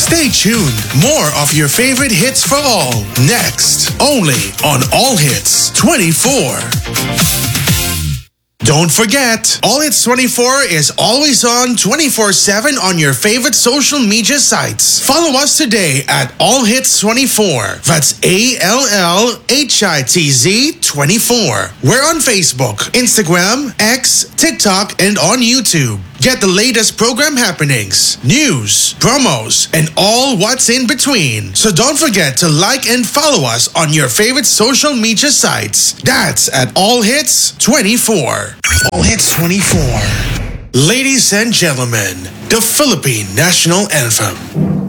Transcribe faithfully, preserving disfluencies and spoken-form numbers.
Stay tuned. More of your favorite hits for all. Next, only on All Hits twenty-four. Don't forget, All Hits twenty-four is always on twenty-four seven on your favorite social media sites. Follow us today at All Hits twenty-four. That's A L L H I T Z twenty-four. We're on Facebook, Instagram, X, TikTok, and on YouTube. Get the latest program happenings, news, promos, and all what's in between. So don't forget to like and follow us on your favorite social media sites. That's at All Hits twenty-four. All Hits twenty-four. Ladies and gentlemen, the Philippine National Anthem.